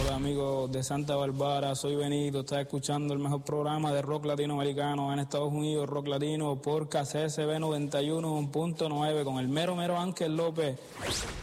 Hola amigos de Santa Bárbara, soy Benito, estás escuchando el mejor programa de rock latinoamericano en Estados Unidos, rock latino por KCSB 91.9 con el mero Ángel López.